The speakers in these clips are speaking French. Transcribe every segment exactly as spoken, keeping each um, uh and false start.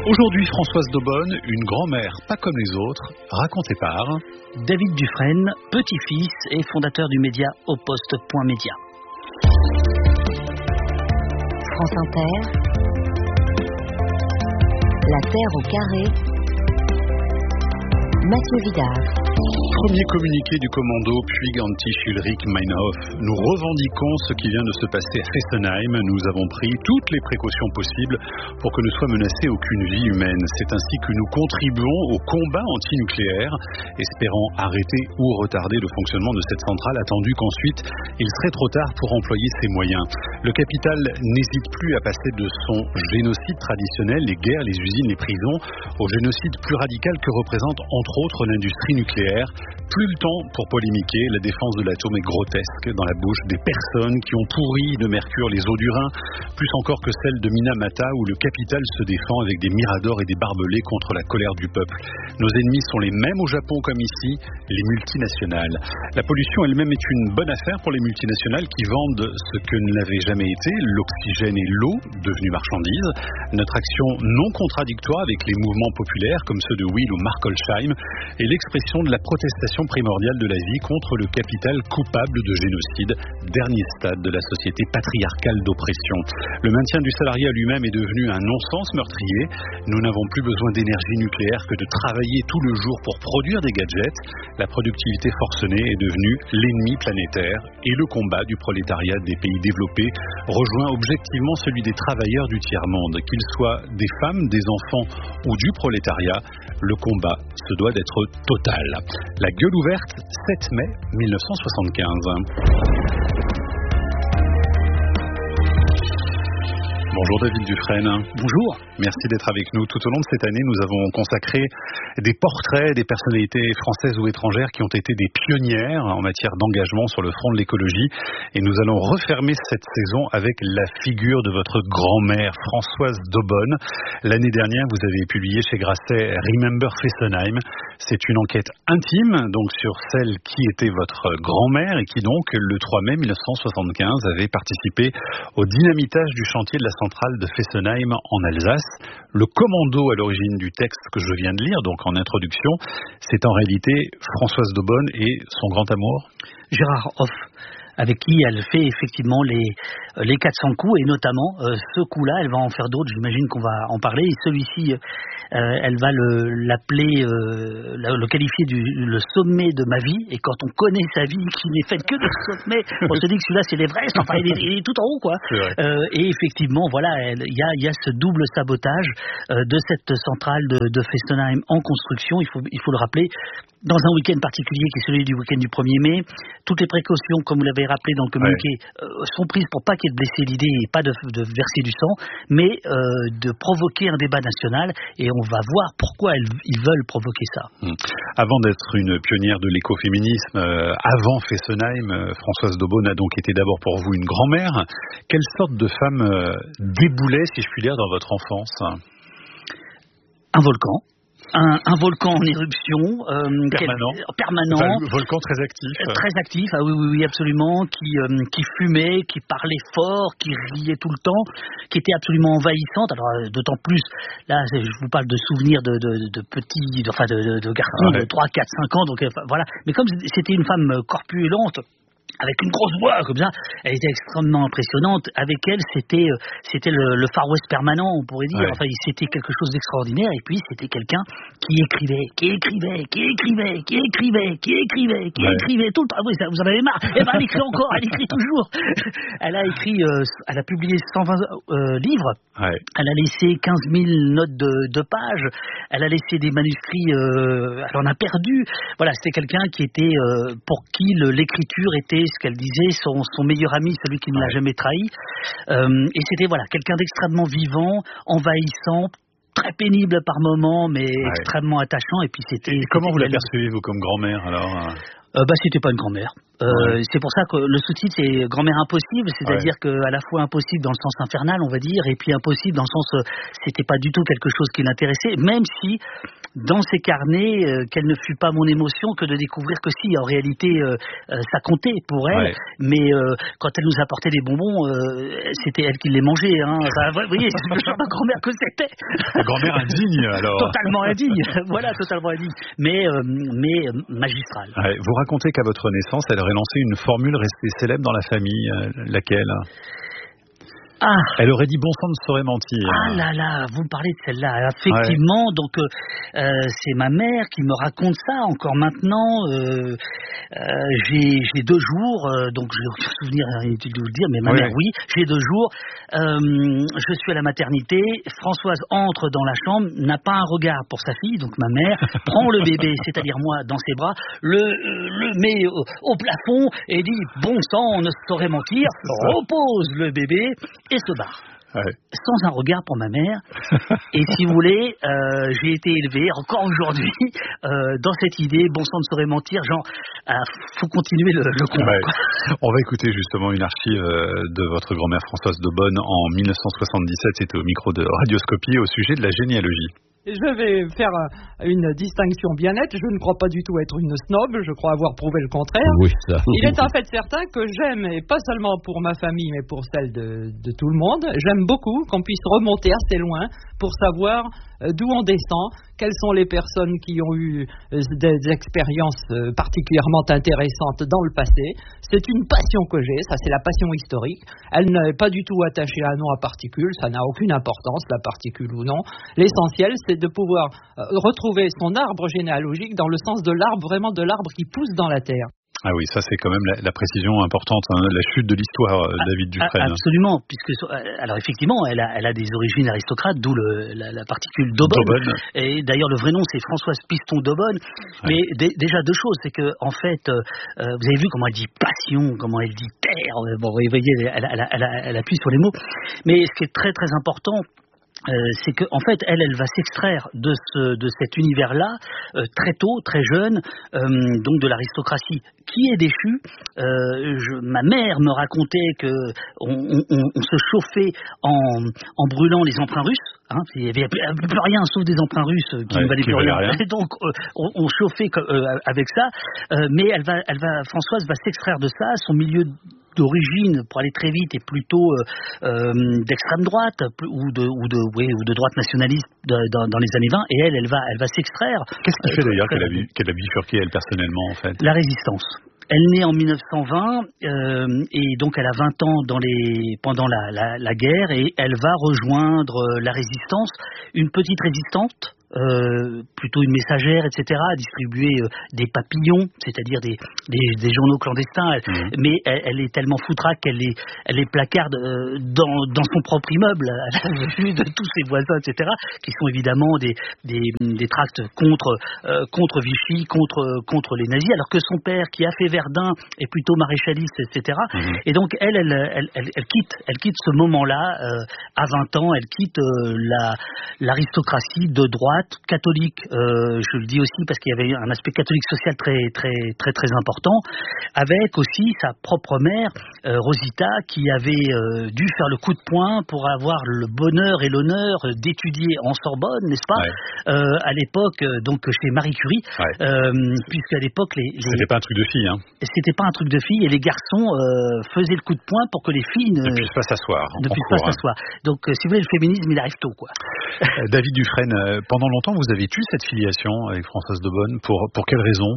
Aujourd'hui, Françoise Daubonne, une grand-mère pas comme les autres, racontée par David Dufresne, petit-fils et fondateur du média au poste point média. France Inter, La Terre au carré, Mathieu Vidard. Premier communiqué du commando Puig anti-Schulrich Meinhof. Nous revendiquons ce qui vient de se passer à Fessenheim. Nous avons pris toutes les précautions possibles pour que ne soit menacée aucune vie humaine. C'est ainsi que nous contribuons au combat antinucléaire, espérant arrêter ou retarder le fonctionnement de cette centrale, attendu qu'ensuite il serait trop tard pour employer ses moyens. Le capital n'hésite plus à passer de son génocide traditionnel, les guerres, les usines, les prisons, au génocide plus radical que représente entre autres l'industrie nucléaire. Plus le temps pour polémiquer, la défense de l'atome est grotesque dans la bouche des personnes qui ont pourri de mercure les eaux du Rhin, plus encore que celle de Minamata où le capital se défend avec des miradors et des barbelés contre la colère du peuple. Nos ennemis sont les mêmes au Japon comme ici, les multinationales. La pollution elle-même est une bonne affaire pour les multinationales qui vendent ce que ne l'avait jamais été, l'oxygène et l'eau devenus marchandises. Notre action non contradictoire avec les mouvements populaires comme ceux de Will ou Markolsheim est l'expression de la protestation primordiale de la vie contre le capital coupable de génocide, dernier stade de la société patriarcale d'oppression. Le maintien du salarié à lui-même est devenu un non-sens meurtrier. Nous n'avons plus besoin d'énergie nucléaire que de travailler tout le jour pour produire des gadgets. La productivité forcenée est devenue l'ennemi planétaire et le combat du prolétariat des pays développés rejoint objectivement celui des travailleurs du tiers-monde. Qu'ils soient des femmes, des enfants ou du prolétariat, le combat se doit d'être total. La gueule ouverte, sept mai mille neuf cent soixante-quinze. Bonjour David Dufresne. Bonjour. Merci d'être avec nous. Tout au long de cette année, nous avons consacré des portraits des personnalités françaises ou étrangères qui ont été des pionnières en matière d'engagement sur le front de l'écologie. Et nous allons refermer cette saison avec la figure de votre grand-mère, Françoise Daubonne. L'année dernière, vous avez publié chez Grasset Remember Fessenheim. C'est une enquête intime, donc sur celle qui était votre grand-mère et qui donc, le trois mai mille neuf cent soixante-quinze, avait participé au dynamitage du chantier de la centrale de Fessenheim en Alsace. Le commando à l'origine du texte que je viens de lire, donc en introduction, c'est en réalité Françoise Daubonne et son grand amour Gérard Hoff, avec qui elle fait effectivement les, les quatre cents coups, et notamment euh, ce coup-là, elle va en faire d'autres, j'imagine qu'on va en parler, et celui-ci, euh, elle va le, l'appeler, euh, le qualifier du le sommet de ma vie, et quand on connaît sa vie qui n'est faite que de sommets, on se dit que celui-là c'est l'Everest, enfin il est, il est tout en haut quoi. Euh, et effectivement, voilà, il y a, y a ce double sabotage euh, de cette centrale de, de Fessenheim en construction, il faut, il faut le rappeler, dans un week-end particulier qui est celui du week-end du premier mai. Toutes les précautions, comme vous l'avez rappelé dans le communiqué, ouais. euh, sont prises pour pas qu'il y ait de blessés d'idées et pas de, de verser du sang, mais euh, de provoquer un débat national, et on va voir pourquoi elles, ils veulent provoquer ça. Hum. Avant d'être une pionnière de l'écoféminisme, euh, avant Fessenheim, euh, Françoise Daubonne a donc été d'abord pour vous une grand-mère. Quelle sorte de femme euh, déboulait, si je puis dire, dans votre enfance ? Un volcan. Un, un volcan en éruption euh, permanent, quel, permanent enfin, volcan très actif, très actif, ah oui oui oui absolument, qui euh, qui fumait, qui parlait fort, qui riait tout le temps, qui était absolument envahissante. Alors euh, d'autant plus là, je vous parle de souvenirs de de, de petits, de, enfin de, de, de garçons ah ouais. de trois, quatre, cinq ans, donc euh, voilà. Mais comme c'était une femme corpulente, avec une grosse voix comme ça, elle était extrêmement impressionnante. Avec elle, c'était euh, c'était le, le Far West permanent, on pourrait dire. Ouais. Enfin, c'était quelque chose d'extraordinaire. Et puis, c'était quelqu'un qui écrivait, qui écrivait, qui écrivait, qui écrivait, qui écrivait, qui ouais. écrivait tout le temps. Ah oui, ça, vous en avez marre. Eh ben, elle écrit encore, elle écrit toujours. Elle a écrit, euh, elle a publié cent vingt euh, livres. Ouais. Elle a laissé quinze mille notes de, de pages. Elle a laissé des manuscrits. Euh, elle en a perdu. Voilà, c'était quelqu'un qui était euh, pour qui le, l'écriture était ce qu'elle disait, son, son meilleur ami, celui qui ne ouais. l'a jamais trahi. Euh, et c'était voilà quelqu'un d'extrêmement vivant, envahissant, très pénible par moments, mais ouais. extrêmement attachant. Et puis c'était. Et comment vous la percevez vous comme grand-mère alors? Euh, bah c'était pas une grand-mère. Euh, ouais. C'est pour ça que le sous-titre c'est Grand-mère impossible, c'est-à-dire ouais. que à la fois impossible dans le sens infernal, on va dire, et puis impossible dans le sens euh, c'était pas du tout quelque chose qui l'intéressait, même si dans ses carnets, euh, quelle ne fut pas mon émotion que de découvrir que si, en réalité, euh, euh, ça comptait pour elle, ouais. mais euh, quand elle nous apportait des bonbons, euh, c'était elle qui les mangeait. Hein. Ça, vous voyez, c'est le genre de grand-mère que c'était. La grand-mère indigne, alors. Totalement indigne, voilà, totalement indigne, mais, euh, mais euh, magistrale. Ouais. Vous racontez qu'à votre naissance, elle aurait lancé une formule restée célèbre dans la famille, euh, laquelle ? Ah. Elle aurait dit bon sang ne saurait mentir. Ah là là, vous me parlez de celle-là. Effectivement, ouais. donc euh, c'est ma mère qui me raconte ça encore maintenant. Euh, euh, j'ai, j'ai deux jours, euh, donc j'ai aucun souvenir inutile de vous le dire, mais ma ouais. mère oui, j'ai deux jours. Euh, je suis à la maternité. Françoise entre dans la chambre, n'a pas un regard pour sa fille, donc ma mère prend le bébé, c'est-à-dire moi, dans ses bras, le, le met au, au plafond et dit bon sang ne saurait mentir, repose le bébé. Et se barre. Ouais. Sans un regard pour ma mère. Et si vous voulez, euh, j'ai été élevé, encore aujourd'hui, euh, dans cette idée, bon sang ne saurait mentir, genre, euh, faut continuer le, le combat. Ouais. On va écouter justement une archive de votre grand-mère Françoise de Bonne en dix-neuf cent soixante-dix-sept, c'était au micro de Radioscopie, au sujet de la généalogie. Je vais faire une distinction bien nette. Je ne crois pas du tout être une snob. Je crois avoir prouvé le contraire. Oui, ça. Il est en fait certain que j'aime, et pas seulement pour ma famille, mais pour celle de, de tout le monde, j'aime beaucoup qu'on puisse remonter assez loin pour savoir d'où on descend, quelles sont les personnes qui ont eu des expériences particulièrement intéressantes dans le passé. C'est une passion que j'ai, ça c'est la passion historique. Elle n'est pas du tout attachée à un nom à particule, ça n'a aucune importance, la particule ou non. L'essentiel, c'est de pouvoir retrouver son arbre généalogique dans le sens de l'arbre, vraiment de l'arbre qui pousse dans la terre. Ah oui, ça c'est quand même la, la précision importante, hein, la chute de l'histoire, ah, David Dufresne. Absolument, puisque alors effectivement, elle a, elle a des origines aristocrates, d'où le, la, la particule d'Aubonne. d'Aubonne. Et d'ailleurs, le vrai nom c'est Françoise Piston d'Aubonne. Ouais. Mais d- déjà deux choses, c'est que en fait, euh, vous avez vu comment elle dit passion, comment elle dit terre. Bon, vous voyez, elle, elle, elle, elle, elle appuie sur les mots. Mais ce qui est très très important. Euh, c'est que en fait elle elle va s'extraire de ce de cet univers-là euh, très tôt, très jeune, euh, donc de l'aristocratie qui est déchue. Euh, je, ma mère me racontait que on, on, on se chauffait en, en brûlant les emprunts russes. Hein, il n'y avait plus, plus rien sauf des emprunts russes qui ouais, ne valaient plus rien. rien. Donc euh, on, on chauffait euh, avec ça. Euh, mais elle va elle va Françoise va s'extraire de ça. Son milieu d'origine, pour aller très vite, est plutôt euh, euh, d'extrême droite ou de ou de oui, ou de droite nationaliste de, dans, dans les années vingt, et elle elle va elle va s'extraire. Qu'est-ce qui fait d'ailleurs qu'elle a, qu'elle a bifurqué elle personnellement en fait? La résistance. Elle naît en dix-neuf cent vingt euh, et donc elle a vingt ans dans les, pendant la, la, la guerre, et elle va rejoindre la résistance, une petite résistante. Euh, plutôt une messagère, et cetera, à distribuer euh, des papillons, c'est-à-dire des, des, des journaux clandestins, elle, mmh. mais elle, elle est tellement foutraque qu'elle les, elle les placarde euh, dans, dans son propre immeuble, à la vue de tous ses voisins, et cetera, qui sont évidemment des, des, des tracts contre, euh, contre Vichy, contre, contre les nazis, alors que son père, qui a fait Verdun, est plutôt maréchaliste, et cetera. Mmh. Et donc elle, elle, elle, elle, elle, quitte, elle quitte ce moment-là, euh, à vingt ans, elle quitte euh, la, l'aristocratie de droite, catholique, euh, je le dis aussi parce qu'il y avait un aspect catholique social très très très très important, avec aussi sa propre mère, euh, Rosita, qui avait euh, dû faire le coup de poing pour avoir le bonheur et l'honneur d'étudier en Sorbonne, n'est-ce pas, ouais. euh, à l'époque, donc chez Marie Curie, ouais. euh, puisqu'à l'époque les, les c'était pas un truc de fille, hein. C'était pas un truc de fille, et les garçons euh, faisaient le coup de poing pour que les filles ne, ne puissent pas s'asseoir. Ne puissent pas s'asseoir. Donc, euh, si vous voulez, le féminisme, il arrive tôt, quoi. David Dufresne, euh, pendant longtemps, vous avez eu cette filiation avec Françoise de Bonne. Pour, pour quelles raisons?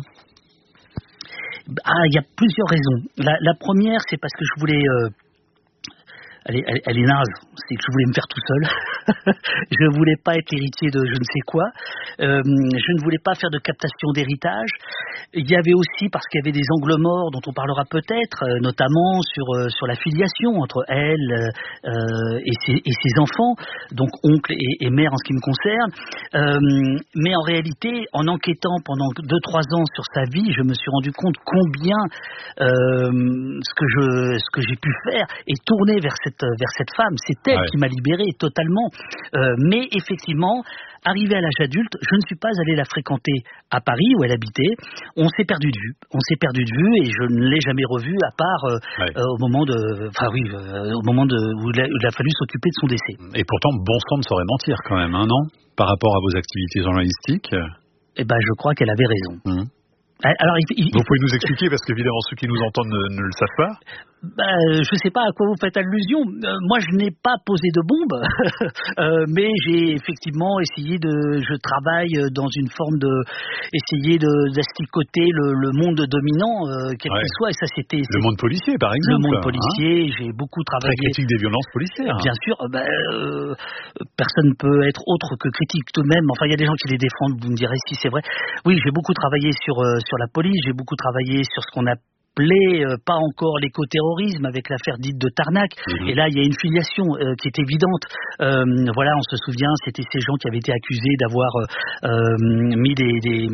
Ah, il y a plusieurs raisons. La, la première, c'est parce que je voulais... Euh, elle, est, elle, elle est naze, c'est que je voulais me faire tout seul. Je ne voulais pas être l'héritier de je ne sais quoi. Euh, je ne voulais pas faire de captation d'héritage. Il y avait aussi, parce qu'il y avait des angles morts dont on parlera peut-être, euh, notamment sur, euh, sur la filiation entre elle euh, et, ses, et ses enfants, donc oncle et, et mère en ce qui me concerne. Euh, mais en réalité, en enquêtant pendant deux trois ans sur sa vie, je me suis rendu compte combien euh, ce que je, ce que j'ai pu faire est tourné vers cette vers cette femme. C'est elle ouais. qui m'a libéré totalement. Euh, mais effectivement, arrivé à l'âge adulte, je ne suis pas allé la fréquenter à Paris où elle habitait. On s'est perdu de vue. On s'est perdu de vue et je ne l'ai jamais revue à part euh, ouais. euh, au moment de, enfin oui, euh, au moment de, où, il a, où il a fallu s'occuper de son décès. Et pourtant, bon sang ne saurait mentir quand même, hein, non ? Par rapport à vos activités journalistiques. Eh ben, je crois qu'elle avait raison. Mmh. Alors, il, il, vous pouvez nous expliquer, parce qu'évidemment ceux qui nous entendent ne, ne le savent pas. Bah, je ne sais pas à quoi vous faites allusion. Euh, moi, je n'ai pas posé de bombe, euh, mais j'ai effectivement essayé de. Je travaille dans une forme de. Essayer de d'asticoter le, le monde dominant, euh, quel ouais. qu'il soit. Et ça, c'était. Le monde policier, par exemple. Le monde policier. Hein, j'ai beaucoup travaillé. Très critique des violences policières. Bien sûr. Bah, euh, personne ne peut être autre que critique tout de même. Enfin, il y a des gens qui les défendent. Vous me direz si c'est vrai. Oui, j'ai beaucoup travaillé sur euh, sur la police. J'ai beaucoup travaillé sur ce qu'on a Euh, pas encore l'écoterrorisme avec l'affaire dite de Tarnac. Mmh. Et là, il y a une filiation euh, qui est évidente. Euh, voilà, on se souvient, c'était ces gens qui avaient été accusés d'avoir euh, euh, mis des... des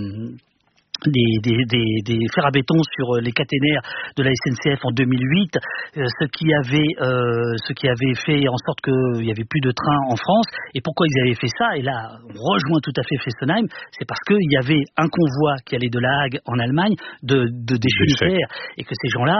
Des, des, des, des fers à béton sur les caténaires de la S N C F en deux mille huit, euh, ce qui avait euh, ce qui avait fait en sorte qu'il n'y avait plus de trains en France. Et pourquoi ils avaient fait ça? Et là, on rejoint tout à fait Fessenheim, c'est parce qu'il y avait un convoi qui allait de La Hague en Allemagne de, de déchets nucléaires et que ces gens-là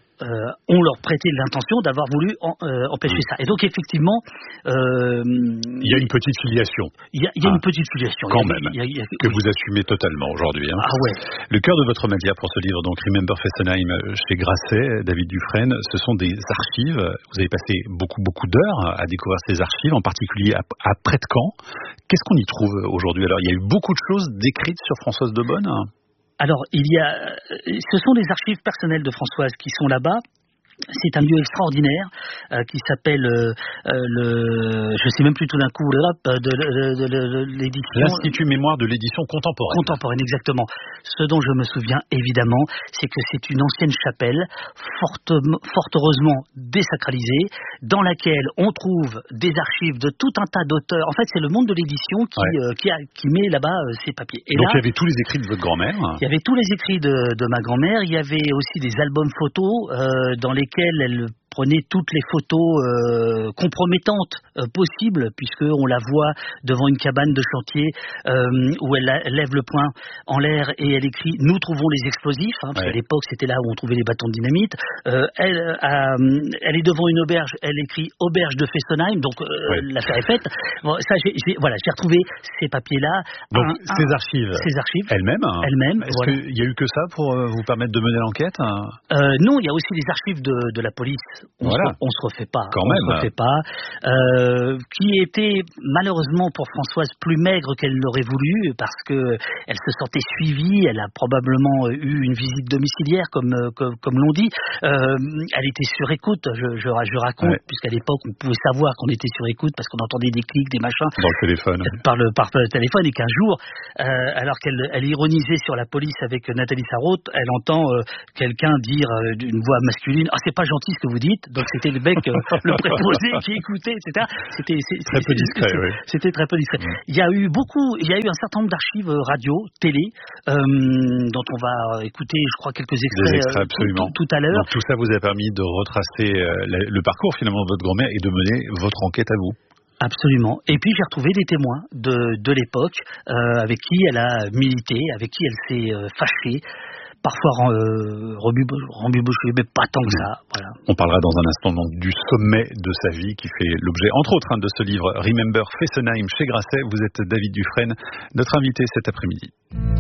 Euh, ont leur prêté l'intention d'avoir voulu en, euh, empêcher mmh. ça. Et donc effectivement, euh, il y a une petite filiation. Il y a, il y a ah, une petite filiation. Quand il y a, même, il y a, il y a, que oui. vous assumez totalement aujourd'hui. Hein. Ah ouais. Le cœur de votre média pour ce livre, donc Remember Fessenheim chez Grasset, David Dufresne, ce sont des archives. Vous avez passé beaucoup beaucoup d'heures à découvrir ces archives, en particulier à, à près de Caen. Qu'est-ce qu'on y trouve aujourd'hui? Alors, il y a eu beaucoup de choses décrites sur Françoise Debonne. Alors, il y a, ce sont les archives personnelles de Françoise qui sont là-bas. C'est un lieu extraordinaire euh, qui s'appelle euh, euh, le, je sais même plus tout d'un coup, le de, de, de, de, de l'édition. L'Institut Mémoire de l'édition contemporaine. Contemporaine, exactement. Ce dont je me souviens évidemment, c'est que c'est une ancienne chapelle, forte, fort heureusement désacralisée, dans laquelle on trouve des archives de tout un tas d'auteurs. En fait, c'est le monde de l'édition qui, ouais. euh, qui, a, qui met là-bas euh, ses papiers. Et donc là, il y avait tous les écrits de votre grand-mère. Il y avait tous les écrits de, de ma grand-mère. Il y avait aussi des albums photos euh, dans les lesquelles elle prenait toutes les photos euh, compromettantes euh, possibles, puisqu'on la voit devant une cabane de chantier euh, où elle, a, elle lève le poing en l'air et elle écrit « Nous trouvons les explosifs hein, », parce ouais. qu'à l'époque c'était là où on trouvait les bâtons de dynamite. Euh, elle, a, elle est devant une auberge, elle écrit « Auberge de Fessenheim », donc euh, ouais. l'affaire est faite. Bon, ça, j'ai, j'ai, voilà, j'ai retrouvé ces papiers-là. Donc un, ces un, archives, ces archives elles-mêmes hein. elles-mêmes. Est-ce voilà. qu'il y a eu que ça pour euh, vous permettre de mener l'enquête hein euh, Non, il y a aussi les archives de, de la police. On voilà. se, on se refait pas. Quand on même. se refait pas. Euh, qui était malheureusement pour Françoise plus maigre qu'elle l'aurait voulu parce que elle se sentait suivie. Elle a probablement eu une visite domiciliaire, comme comme, comme l'on dit. Euh, elle était sur écoute. Je, je, je raconte ouais. puisqu'à l'époque on pouvait savoir qu'on était sur écoute parce qu'on entendait des clics, des machins dans le téléphone. Par le par le téléphone et qu'un jour, euh, alors qu'elle elle ironisait sur la police avec Nathalie Sarraute, elle entend euh, quelqu'un dire euh, d'une voix masculine ah c'est pas gentil ce que vous dites. Donc c'était le mec, euh, le préposé qui écoutait, et cetera. C'était c'est, très c'est, peu discret. c'était, oui. c'était très peu discret. Mmh. Il y a eu beaucoup, il y a eu un certain nombre d'archives radio, télé, euh, dont on va écouter, je crois, quelques extraits, Des extraits absolument. Euh, tout, tout à l'heure. Donc tout ça vous a permis de retracer euh, le, le parcours finalement de votre grand-mère et de mener votre enquête à vous. Absolument. Et puis j'ai retrouvé des témoins de, de l'époque euh, avec qui elle a milité, avec qui elle s'est euh, fâchée. Parfois euh, rembibouché, mais pas tant que ça. Voilà. On parlera dans un instant donc, du sommet de sa vie qui fait l'objet, entre autres, hein, de ce livre Remember Fessenheim chez Grasset. Vous êtes David Dufresne, notre invité cet après-midi.